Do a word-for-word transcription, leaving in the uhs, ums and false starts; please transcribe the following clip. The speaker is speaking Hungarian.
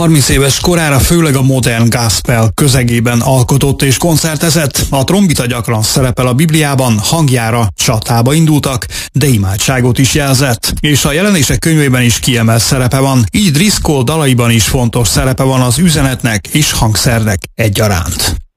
harminc éves korára főleg a modern gospel közegében alkotott és koncertezett. A trombita gyakran szerepel a Bibliában, hangjára csatába indultak, de imádságot is jelzett. És a jelenések könyvében is kiemelt szerepe van, így Driscoll dalaiban is fontos szerepe van az üzenetnek és hangszernek egyaránt.